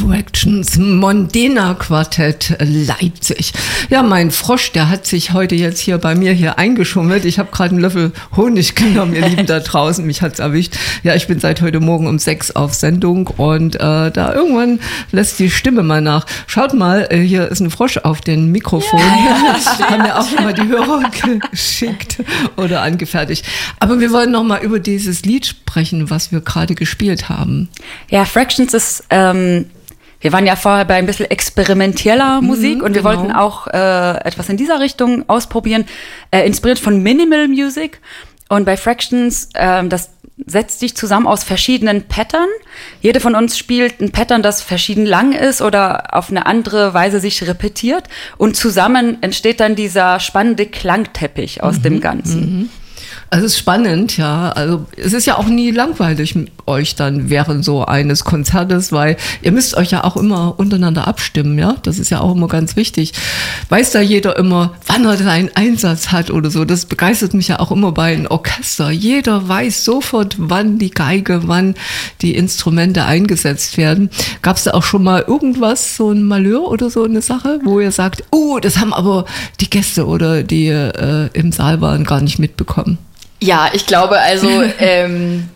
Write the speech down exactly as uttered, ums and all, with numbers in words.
Fractions, Mondena Quartett, Leipzig. Ja, mein Frosch, der hat sich heute jetzt hier bei mir hier eingeschummelt. Ich habe gerade einen Löffel Honig genommen, ihr Lieben da draußen. Mich hat's erwischt. Ja, ich bin seit heute Morgen um sechs auf Sendung und äh, da irgendwann lässt die Stimme mal nach. Schaut mal, äh, hier ist ein Frosch auf dem Mikrofon. Ja, ja, haben mir auch schon mal die Hörer geschickt oder angefertigt. Aber wir wollen noch mal über dieses Lied sprechen, was wir gerade gespielt haben. Ja, Fractions ist, ähm, wir waren ja vorher bei ein bisschen experimenteller Musik mhm, und wir genau. wollten auch äh, etwas in dieser Richtung ausprobieren, äh, inspiriert von Minimal Music. Und bei Fractions, äh, das setzt sich zusammen aus verschiedenen Pattern. Jede von uns spielt ein Pattern, das verschieden lang ist oder auf eine andere Weise sich repetiert. Und zusammen entsteht dann dieser spannende Klangteppich aus mhm, dem Ganzen. Mhm. Also es ist spannend, ja. Also es ist ja auch nie langweilig mit euch dann während so eines Konzertes, weil ihr müsst euch ja auch immer untereinander abstimmen, ja. Das ist ja auch immer ganz wichtig. Weiß da jeder immer, wann er seinen Einsatz hat oder so. Das begeistert mich ja auch immer bei einem Orchester. Jeder weiß sofort, wann die Geige, wann die Instrumente eingesetzt werden. Gab es da auch schon mal irgendwas, so ein Malheur oder so eine Sache, wo ihr sagt, oh, das haben aber die Gäste oder die äh, im Saal waren gar nicht mitbekommen? Ja, ich glaube, also ähm,